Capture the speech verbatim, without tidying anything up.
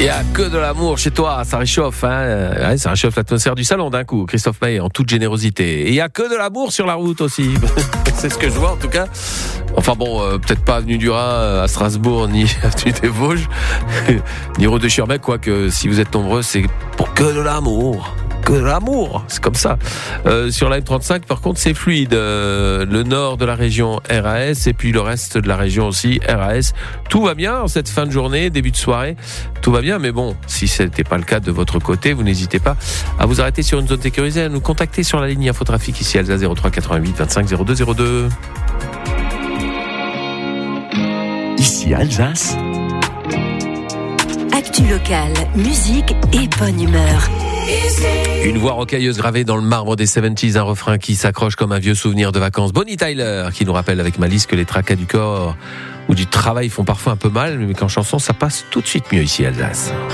Il n'y a que de l'amour chez toi, ça réchauffe, hein. Ouais, ça réchauffe l'atmosphère du salon d'un coup, Christophe Maé, en toute générosité. Et il n'y a que de l'amour sur la route aussi. C'est ce que je vois en tout cas. Enfin bon, euh, peut-être pas avenue du Rhin à Strasbourg, ni avenue des Vosges, ni route de Schirmeck, quoique si vous êtes nombreux, c'est pour que de l'amour. Que de l'amour, c'est comme ça. Euh, sur la M trente-cinq, par contre, c'est fluide. Euh, le nord de la région R A S et puis le reste de la région aussi R A S. Tout va bien en cette fin de journée, début de soirée. Tout va bien, mais bon, si ce n'était pas le cas de votre côté, vous n'hésitez pas à vous arrêter sur une zone sécurisée, à nous contacter sur la ligne Infotrafic ici Alsace zéro trois quatre-vingt-huit vingt-cinq zéro deux zéro deux. Ici Alsace. Actu locale, musique et bonne humeur. Une voix rocailleuse gravée dans le marbre des soixante-dix, un refrain qui s'accroche comme un vieux souvenir de vacances. Bonnie Tyler, qui nous rappelle avec malice que les tracas du corps ou du travail font parfois un peu mal, mais qu'en chanson ça passe tout de suite mieux ici Alsace.